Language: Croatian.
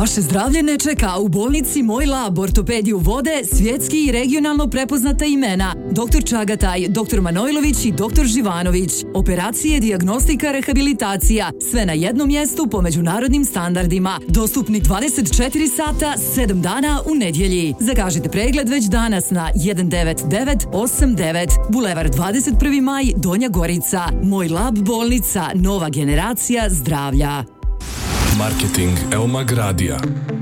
Vaše zdravlje ne čeka. U bolnici Moj lab ortopediju vode svjetski i regionalno prepoznata imena. Dr. Čagataj, dr. Manojlović i dr. Živanović. Operacije, dijagnostika, rehabilitacija. Sve na jednom mjestu po međunarodnim standardima. Dostupni 24 sata, 7 dana u nedjelji. Zakažite pregled već danas na 19989 Bulevar 21. maj, Donja Gorica. Moj lab bolnica, nova generacija zdravlja. Marketing Elmag Radija.